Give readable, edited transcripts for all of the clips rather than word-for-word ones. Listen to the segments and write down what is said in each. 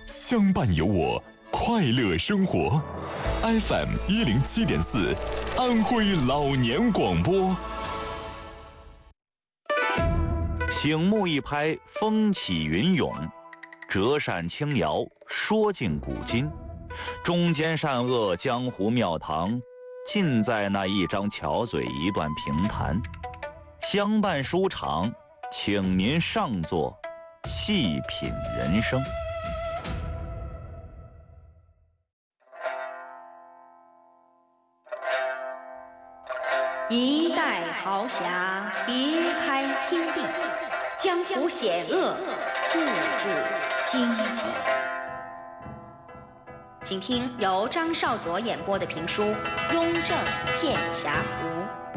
相伴有我，快乐生活。FM 107.4，安徽老年广播。 醒目一拍，风起云涌；折扇轻摇，说尽古今。中间善恶，江湖庙堂，尽在那一张巧嘴，一段评弹。相伴书场，请您上座，细品人生。 一代豪侠，别开天地，江湖险恶，步步荆棘。请听由张少佐演播的评书《雍正剑侠图》。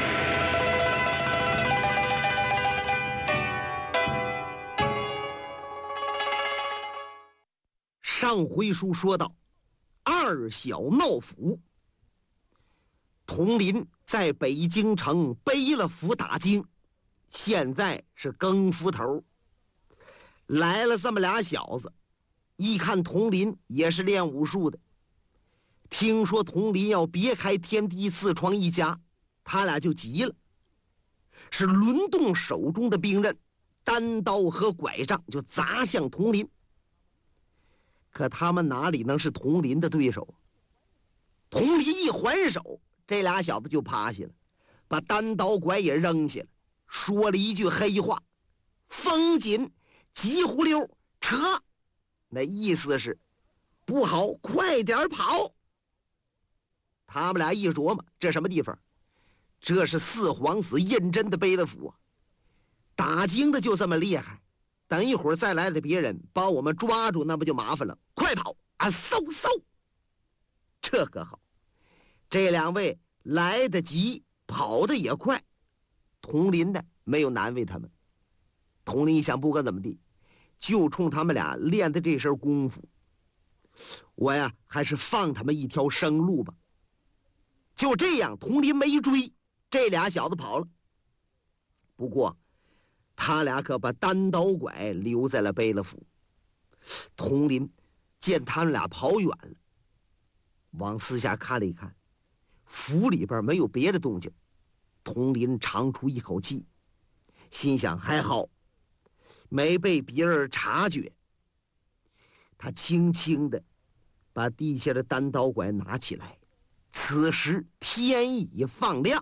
上回书说到，二小闹府。佟林在北京城背了府打京，现在是更夫头。来了这么俩小子，一看佟林也是练武术的，听说佟林要别开天地，自创一家，他俩就急了，是轮动手中的兵刃，单刀和拐杖就砸向佟林。可他们哪里能是佟林的对手？佟林一还手，这俩小子就趴下了，把单刀拐也扔下了，说了一句黑话：“风紧，急胡溜，撤！”那意思是不好，快点跑。他们俩一琢磨，这什么地方？这是四皇子胤禛的贝勒府啊！打京的就这么厉害，等一会儿再来的别人把我们抓住，那不就麻烦了？快跑啊！嗖嗖！这可好，这两位来得急，跑得也快。佟林的没有难为他们。佟林一想，不管怎么地，就冲他们俩练的这身功夫，我呀还是放他们一条生路吧。就这样，佟林没追，这俩小子跑了。不过他俩可把单刀拐留在了贝勒府。佟林见他们俩跑远了，往四下看了一看，府里边没有别的动静。佟林长出一口气，心想还好没被别人察觉。他轻轻地把地下的单刀拐拿起来，此时天已放亮。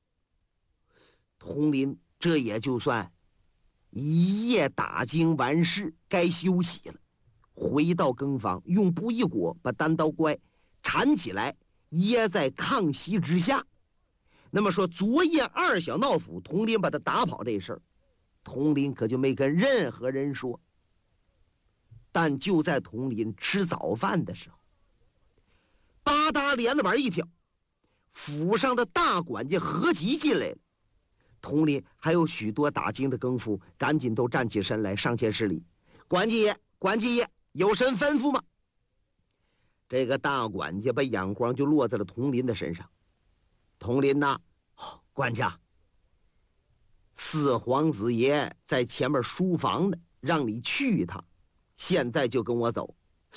佟林这也就算一夜打京完事，该休息了。回到更房，用布一裹，把单刀拐缠起来，掖在炕席之下。那么说，昨夜二小闹府，佟林把他打跑这事儿，佟林可就没跟任何人说。但就在佟林吃早饭的时候，吧嗒帘子板一挑，府上的大管家何吉进来了。佟林还有许多打京的更夫，赶紧都站起身来，上前施礼：“管家爷，管家爷，有甚吩咐吗？”这个大管家把眼光就落在了佟林的身上。佟林呐，管家，四皇子爷在前面书房呢，让你去一趟，现在就跟我走。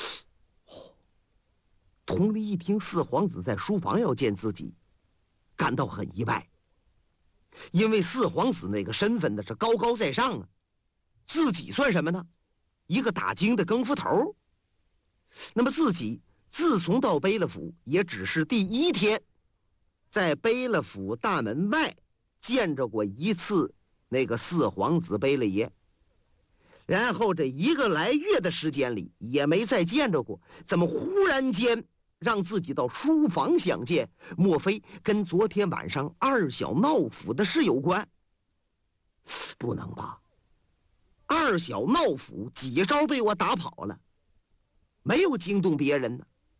佟林一听四皇子在书房要见自己，感到很意外，因为四皇子那个身份呢是高高在上啊，自己算什么呢？一个打京的更夫头。那么自己自从到贝勒府，也只是第一天在贝勒府大门外见着过一次那个四皇子贝勒爷，然后这一个来月的时间里也没再见着过，怎么忽然间让自己到书房相见？莫非跟昨天晚上二小闹府的事有关？不能吧，二小闹府几招被我打跑了，没有惊动别人呢。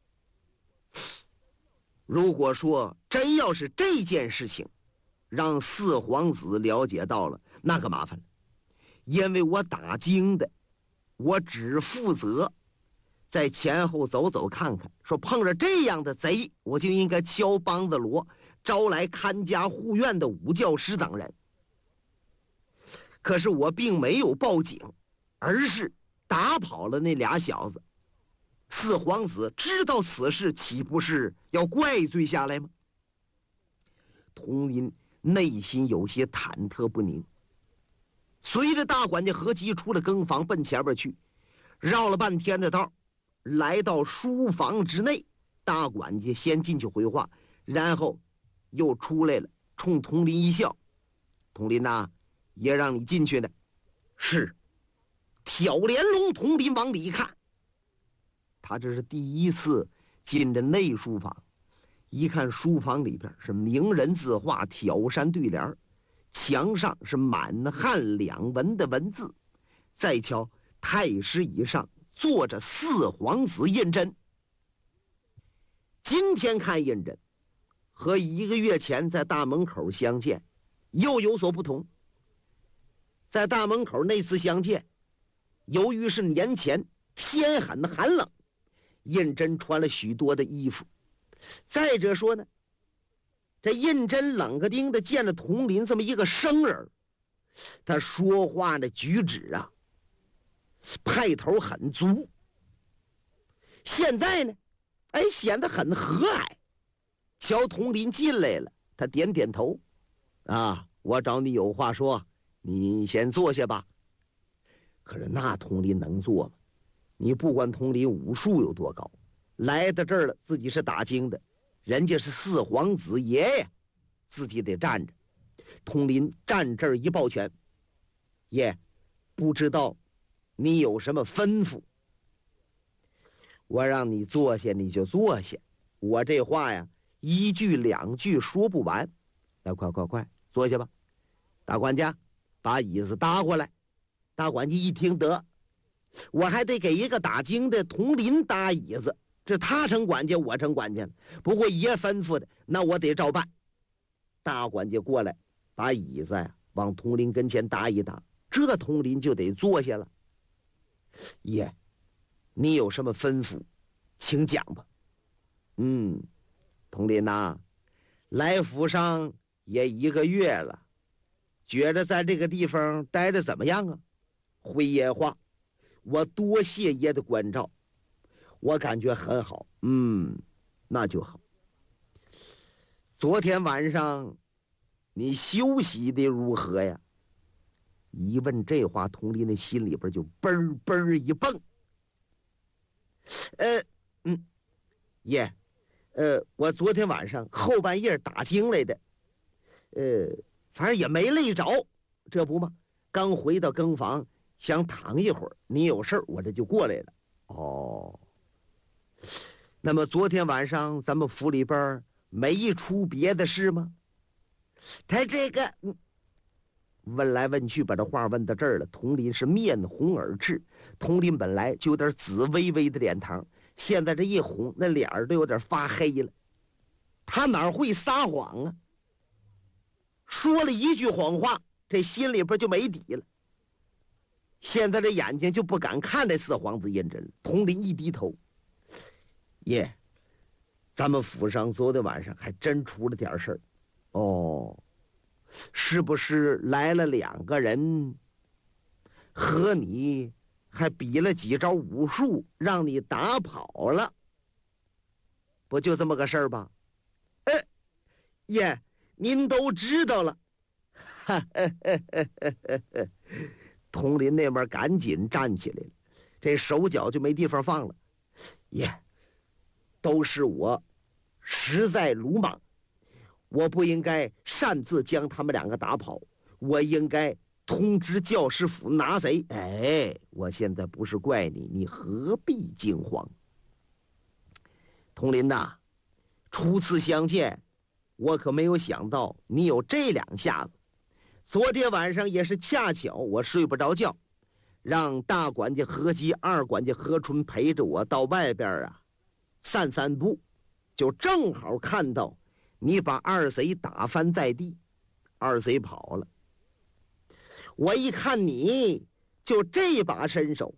如果说真要是这件事情让四皇子了解到了，那可麻烦了。因为我打京的，我只负责在前后走走看看，说碰着这样的贼，我就应该敲梆子锣，招来看家护院的武教师等人。可是我并没有报警，而是打跑了那俩小子。四皇子知道此事，岂不是要怪罪下来吗？佟林内心有些忐忑不宁。随着大管家何基出了更房，奔前边去，绕了半天的道，来到书房之内。大管家先进去回话，然后又出来了，冲佟林一笑：“佟林呐，也让你进去呢。”是。挑帘笼，佟林往里一看，他这是第一次进这内书房。一看书房里边是名人字画，挑山对联，墙上是满汉两文的文字。再瞧太师椅上坐着四皇子胤禛。今天看胤禛和1个月前在大门口相见又有所不同。在大门口那次相见，由于是年前天很寒冷，胤禛穿了许多的衣服。再者说呢，这胤禛冷个丁的见了佟林这么一个生人，他说话的举止啊，派头很足。现在呢，显得很和蔼。瞧佟林进来了，他点点头：“啊，我找你有话说，你先坐下吧。”可是那佟林能坐吗？你不管佟林武术有多高，来到这儿了，自己是打更的，人家是四皇子爷爷，自己得站着。佟林站这儿一抱拳：“爷，不知道你有什么吩咐？”“我让你坐下你就坐下，我这话呀1句2句说不完。来，快坐下吧。大管家，把椅子搭过来。”大管家一听，得，我还得给一个打更的佟林搭椅子，这他成管家，我成管家了。不过爷吩咐的，那我得照办。大管家过来，把椅子呀往佟林跟前搭一搭，这佟林就得坐下了。“爷，你有什么吩咐，请讲吧。”“佟林呐，来府上也1个月了，觉着在这个地方待着怎么样啊？”“回爷话，我多谢爷的关照，我感觉很好。”“那就好。昨天晚上你休息的如何呀？”一问这话，佟林的心里边就嘣嘣一蹦。爷，我昨天晚上后半夜打更来的，反正也没累着，这不嘛，刚回到更房，想躺一会儿，你有事儿，我这就过来了。”“哦，那么昨天晚上咱们府里边没出别的事吗？”他这个问来问去，把这话问到这儿了。佟林是面红耳赤，佟林本来就有点紫微微的脸膛，现在这一红，那脸儿都有点发黑了。他哪会撒谎啊？说了一句谎话，这心里边就没底了。现在这眼睛就不敢看这四皇子胤禛了。佟林一低头：“爷，咱们府上昨天晚上还真出了点事儿。”“哦，是不是来了2个人，和你还比了几招武术，让你打跑了？不就这么个事儿吧？”“爷，您都知道了。”佟林那边赶紧站起来了，这手脚就没地方放了。“爷，都是我实在鲁莽，我不应该擅自将他们2个打跑，我应该通知教师府拿贼。我现在不是怪你，你何必惊慌？”“佟林呐，初次相见，我可没有想到你有这2下子。昨天晚上也是恰巧我睡不着觉，让大管家何基、二管家何春陪着我到外边啊散散步，就正好看到你把二贼打翻在地，二贼跑了。我一看你就这把身手，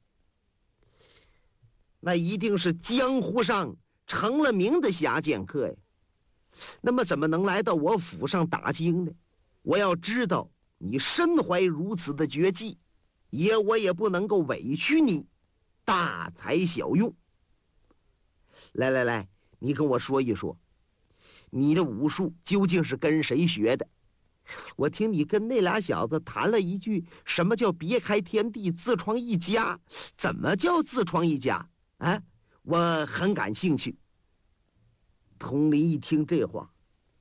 那一定是江湖上成了名的侠剑客呀。那么怎么能来到我府上打更呢？我要知道你身怀如此的绝技，爷我也不能够委屈你， 大材小用。来来来，你跟我说一说，你的武术究竟是跟谁学的？我听你跟那俩小子谈了一句，什么叫别开天地，自创一家？怎么叫自创一家？啊，我很感兴趣。佟林一听这话，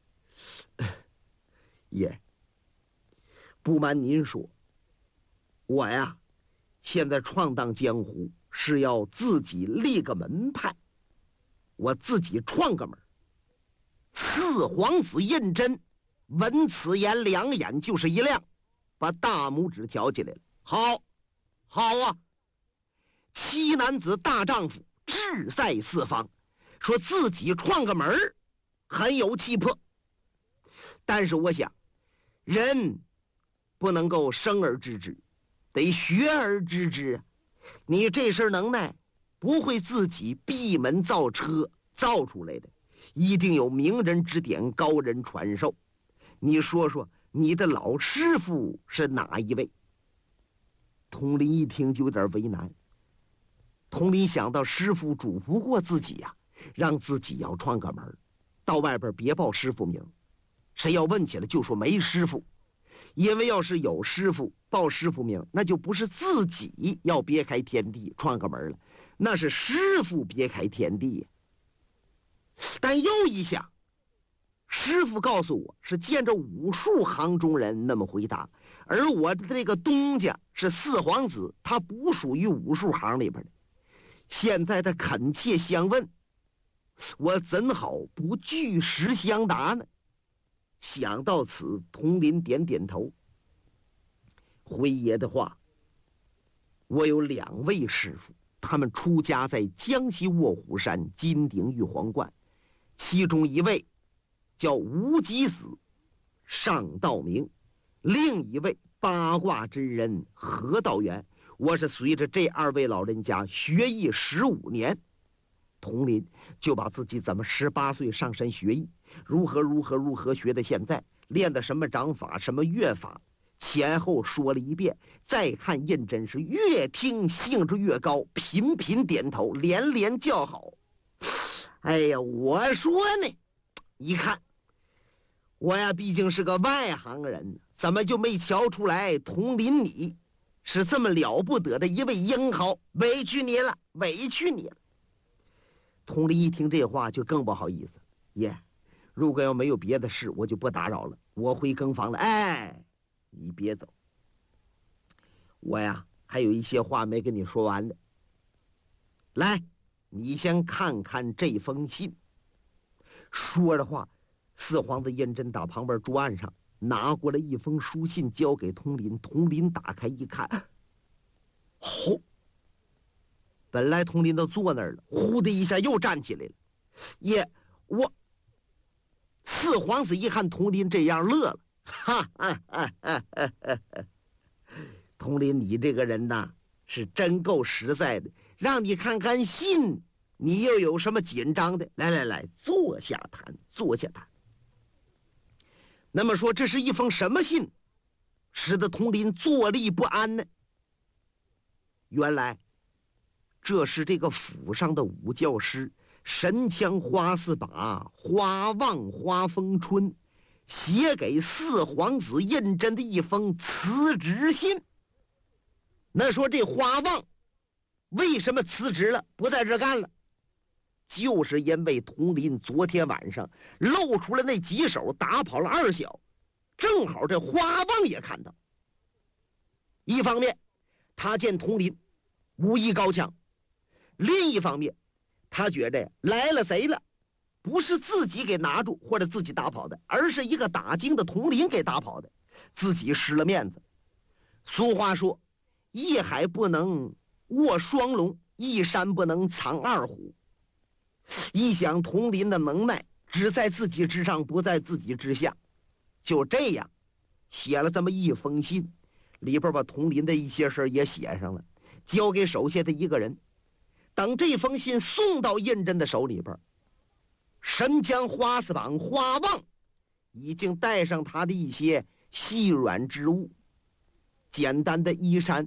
爷，不瞒您说，我呀，现在闯荡江湖是要自己立个门派，我自己创个门。四皇子胤禛闻此言，两眼就是一亮，把大拇指挑起来了。好，好啊！七男子大丈夫，志在四方，说自己创个门很有气魄。但是我想，人不能够生而知之，得学而知之啊！你这身能耐不会自己闭门造车造出来的，一定有名人指点，高人传授。你说说，你的老师傅是哪一位？佟林一听就有点为难。佟林想到师傅嘱咐过自己呀，让自己要创个门，到外边别报师傅名，谁要问起来就说没师傅，因为要是有师傅报师傅名，那就不是自己要别开天地创个门了，那是师傅别开天地呀。但又一想，师傅告诉我是见着武术行中人那么回答，而我的这个东家是四皇子，他不属于武术行里边的。现在他恳切相问，我怎好不据实相答呢？想到此，佟林点点头。回爷的话，我有2位师傅，他们出家在江西卧虎山金顶玉皇观，其中一位叫无极子尚道明，另一位八卦真人何道元。我是随着这2位老人家学艺15年。佟林就把自己怎么18岁上山学艺，如何学的现在，练的什么掌法什么乐法，前后说了一遍。再看胤禛是越听兴致越高，频频点头，连连叫好。哎呀，我说呢，一看我呀毕竟是个外行人，怎么就没瞧出来佟林你是这么了不得的一位英豪？委屈你了，委屈你了。佟林一听这话就更不好意思，爷，如果要没有别的事，我就不打扰了，我回更房了。哎，你别走，我呀还有一些话没跟你说完呢。来，你先看看这封信。说着话，四皇子胤禛打旁边桌案上拿过来一封书信，交给佟林。佟林打开一看，吼！本来佟林都坐那儿了，呼的一下又站起来了。爷，我……四皇子一看佟林这样，乐了，哈哈哈哈哈哈！佟林，你这个人呐，是真够实在的。让你看看信，你又有什么紧张的？来来来，坐下谈，坐下谈。那么说，这是一封什么信，使得佟林坐立不安呢？原来，这是这个府上的武教师神枪花四把花望花风春写给四皇子胤禛的一封辞职信。那说这花望为什么辞职了，不在这干了？就是因为佟林昨天晚上露出了那几手，打跑了2小，正好这花望也看到。一方面他见佟林武艺高强，另一方面他觉着来了贼了，不是自己给拿住或者自己打跑的，而是一个打精的佟林给打跑的，自己失了面子。俗话说，一海不能卧双龙，一山不能藏2虎。一想佟林的能耐只在自己之上，不在自己之下，就这样写了这么一封信，里边把佟林的一些事也写上了，交给手下的一个人。等这封信送到胤禛的手里边，神枪花四榜花望已经带上他的一些细软之物，简单的衣衫，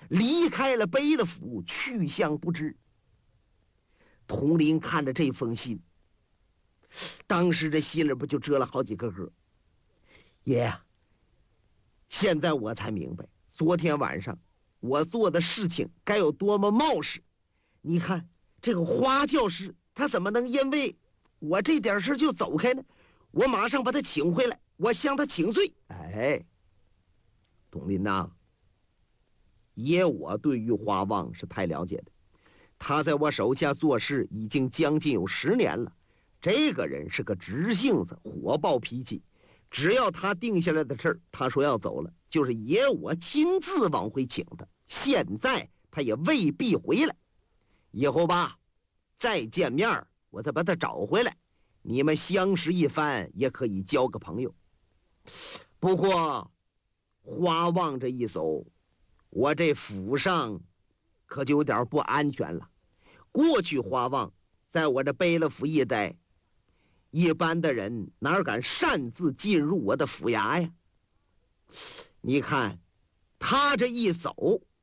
离开了贝勒府，去向不知。佟林看着这封信，当时这心里不就折了好几个个。爷呀，现在我才明白，昨天晚上我做的事情该有多么冒失。你看这个花教师，他怎么能因为我这点事就走开呢？我马上把他请回来，我向他请罪。哎，佟林呐，爷我对于花旺是太了解的，他在我手下做事已经将近有10年了。这个人是个直性子，火爆脾气，只要他定下来的事儿，他说要走了，就是爷我亲自往回请他。现在他也未必回来，以后吧，再见面我再把他找回来，你们相识一番，也可以交个朋友。不过花旺这一走，我这府上可就有点不安全了。过去花旺在我这贝勒府一带，一般的人哪敢擅自进入我的府衙呀？你看他这一走，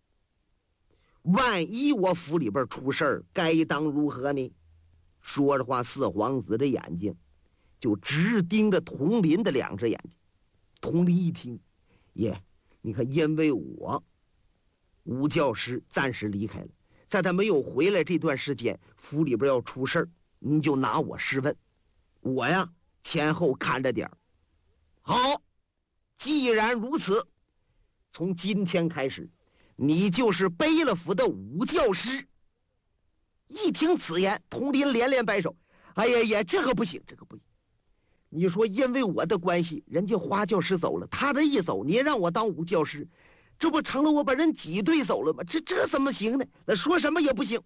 万一我府里边出事儿，该当如何呢？说着话，四皇子的眼睛就直盯着佟林的2只眼睛。佟林一听，爷，你看，因为我吴教师暂时离开了，在他没有回来这段时间，府里边要出事儿，您就拿我试问，我呀前后看着点儿。好，既然如此，从今天开始，你就是贝勒府的吴教师。一听此言，佟林连连摆手：“哎呀呀，这个不行，这个不行！你说因为我的关系，人家花教师走了，他这一走，你让我当吴教师，这不成了我把人挤兑走了吗？这怎么行呢？那说什么也不行。”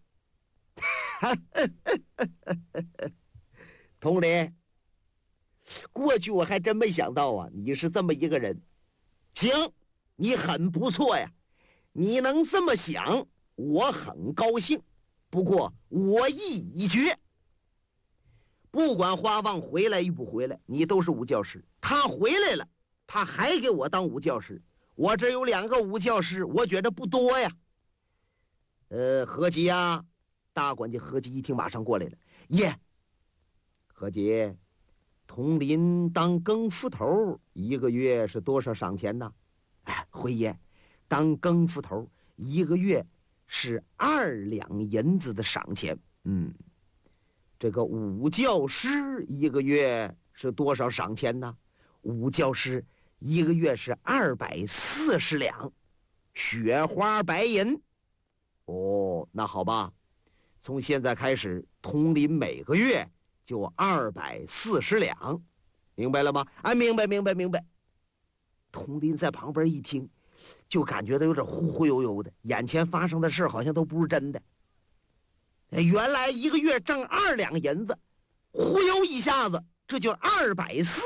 佟林，过去我还真没想到啊，你是这么一个人。行，你很不错呀，你能这么想，我很高兴。不过我意已决，不管花旺回来与不回来，你都是吴教师。他回来了，他还给我当吴教师。我这有2个吴教师，我觉得不多呀。何吉呀，大管家何吉一听，马上过来了。耶，何吉，佟林当更夫头1个月是多少赏钱呢？哎，回爷，当更夫头1个月是2两银子的赏钱。这个武教师1个月是多少赏钱呢？武教师1个月是240两雪花白银。哦，那好吧，从现在开始，佟林每个月就240两，明白了吗？哎，明白。佟林在旁边一听，就感觉到有点忽忽悠悠的，眼前发生的事好像都不是真的。原来1个月挣2两银子，忽悠一下子，这就240。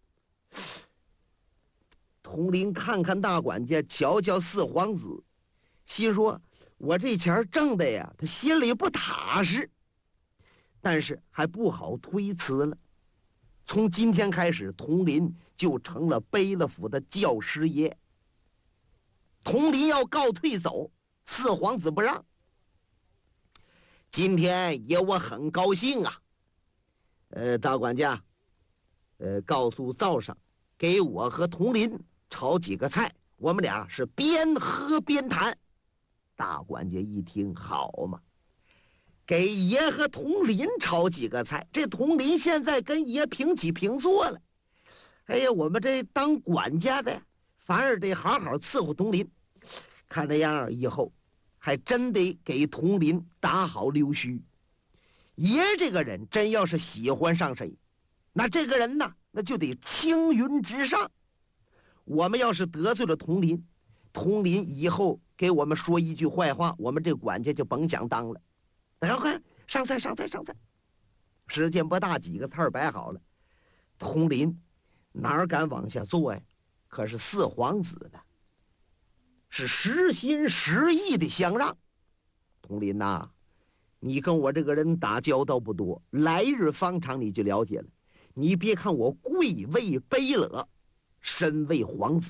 佟林看看大管家，瞧瞧四皇子，心说：我这钱挣的呀，他心里不踏实，但是还不好推辞了。从今天开始，佟林就成了贝勒府的教师爷。佟林要告退走，四皇子不让。今天爷我很高兴啊。大管家，告诉灶上，给我和佟林炒几个菜，我们俩是边喝边谈。大管家一听，好嘛，给爷和佟林炒几个菜。这佟林现在跟爷平起平坐了。哎呀，我们这当管家的反而得好好伺候佟林。看这样，以后还真得给佟林打好溜须。爷这个人真要是喜欢上谁，那这个人呢，那就得青云直上。我们要是得罪了佟林，佟林以后给我们说一句坏话，我们这管家就甭想当了。大家看，上菜。时间不大，几个菜摆好了，佟林哪敢往下坐呀？可是四皇子呢，是实心实意的相让。佟林呐，你跟我这个人打交道不多，来日方长你就了解了。你别看我贵为贝勒，身为皇子，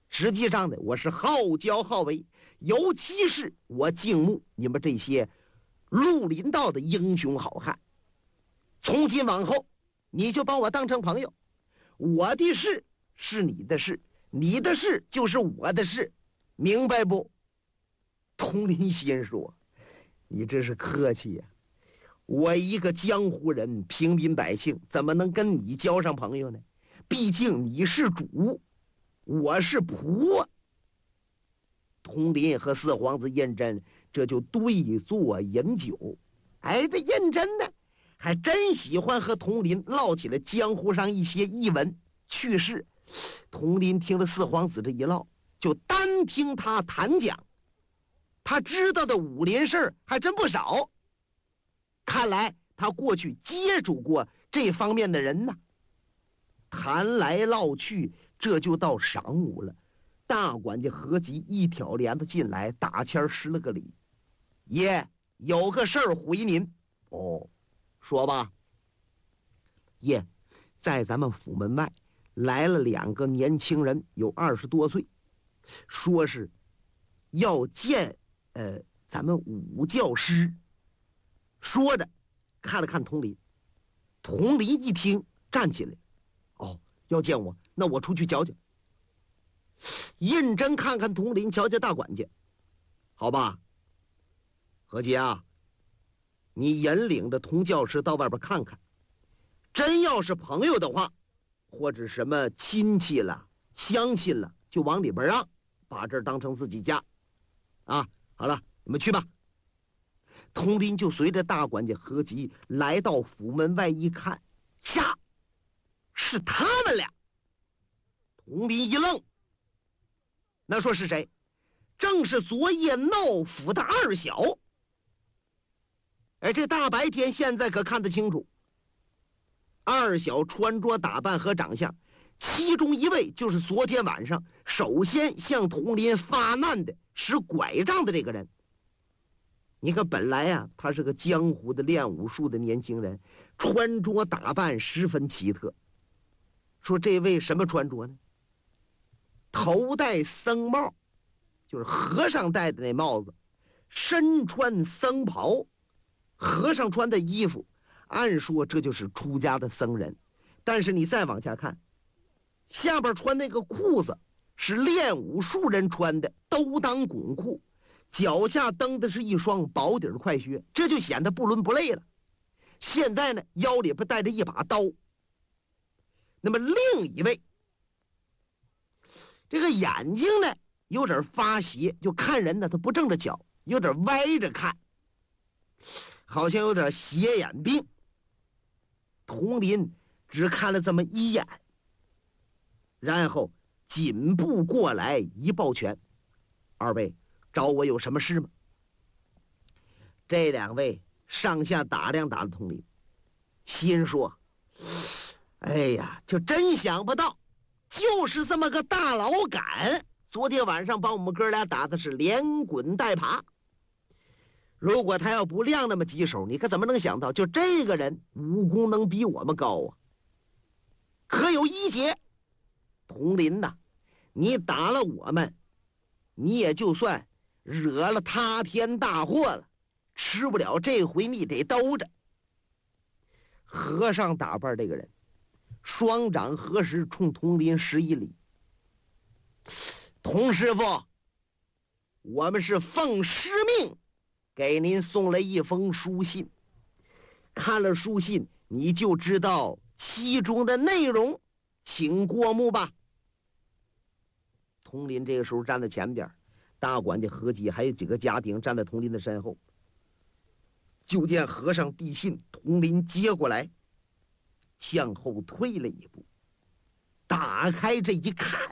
实际上呢，我是好教好为，尤其是我敬慕你们这些绿林道的英雄好汉。从今往后，你就把我当成朋友，我的事是你的事，你的事就是我的事，明白不？佟林心说：“你这是客气呀！我一个江湖人，平民百姓，怎么能跟你交上朋友呢？毕竟你是主，我是仆。”佟林和四皇子胤禛这就对坐饮酒。哎，这胤禛呢，还真喜欢和佟林唠起了江湖上一些异闻趣事。佟林听了四皇子这一唠，就单听他谈讲，他知道的武林事还真不少。看来他过去接触过这方面的人呢。谈来唠去，这就到晌午了。大管家何吉一挑帘子进来，大谦施了个礼：“爷，有个事儿回您。”“哦，说吧。”“爷，在咱们府门外来了2个年轻人，有20多岁，说是要见咱们武教师。”说着看了看佟林。佟林一听站起来：“哦，要见我，那我出去瞧瞧。”胤禛看看佟林，瞧瞧大管家：“好吧，何吉啊，你引领着佟教师到外边看看，真要是朋友的话，或者什么亲戚了乡亲了，就往里边让，把这儿当成自己家啊。好了，你们去吧。”佟林就随着大管家何吉来到府门外一看，呀，是他们俩。佟林一愣，那说是谁？正是昨夜闹府的二小。哎，这大白天现在可看得清楚，二小穿着打扮和长相，其中一位就是昨天晚上首先向佟林发难的使拐杖的这个人。你看，本来啊，他是个江湖的练武术的年轻人，穿着打扮十分奇特。说这位什么穿着呢？头戴僧帽，就是和尚戴的那帽子，身穿僧袍，和尚穿的衣服，按说这就是出家的僧人。但是你再往下看，下边穿那个裤子是练武术人穿的兜裆滚裤，脚下蹬的是一双薄底快靴，这就显得不伦不类了。现在呢，腰里边带着一把刀。那么另一位，这个眼睛呢有点发斜，就看人呢他不正着瞧，有点歪着看，好像有点斜眼病。佟林只看了这么一眼，然后紧步过来一抱拳：“二位找我有什么事吗？”这2位上下打量佟林，心说：“哎呀，就真想不到，就是这么个大老杆，昨天晚上把我们哥俩打的是连滚带爬。如果他要不亮那么几手，你可怎么能想到，就这个人武功能比我们高啊？可有一劫，佟林呐，你打了我们，你也就算惹了塌天大祸了，吃不了这回你得兜着。”和尚打扮这个人，双掌合十，冲佟林施一礼：“佟师傅，我们是奉师命给您送来一封书信，看了书信你就知道其中的内容，请过目吧。”佟林这个时候站在前边，大管家何吉还有几个家丁站在佟林的身后。就见和尚递信，佟林接过来，向后退了一步，打开这一看，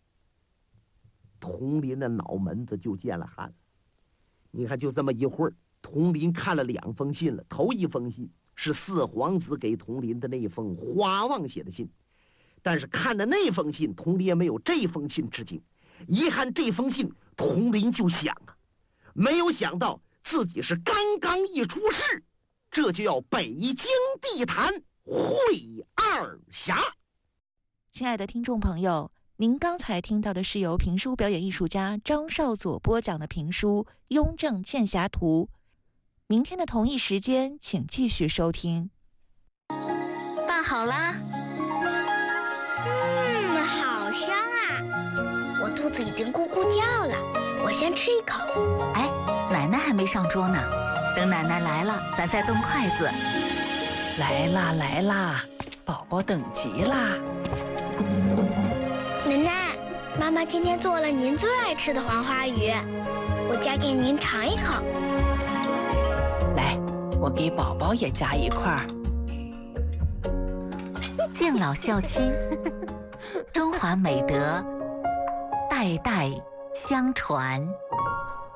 佟林的脑门子就见了汗了。你看，就这么一会儿，佟林看了2封信了。头一封信是四皇子给佟林的那一封花望写的信，但是看着那封信，佟林也没有这封信吃惊。一看这封信，佟林就想啊，没有想到自己是刚刚一出世，这就要北京地坛会二侠。 亲爱的听众朋友， 您刚才听到的是由评书表演艺术家张少佐播讲的评书《雍正剑侠图》。明天的同一时间，请继续收听。 饭好啦。 好香啊！我肚子已经咕咕叫了，我先吃一口。 哎，奶奶还没上桌呢，等奶奶来了，咱再动筷子。 来啦来啦，宝宝等急啦！ 奶奶，妈妈今天做了您最爱吃的黄花鱼，我夹给您尝一口。 来，我给宝宝也夹一块儿。 敬老孝亲，中华美德代代相传。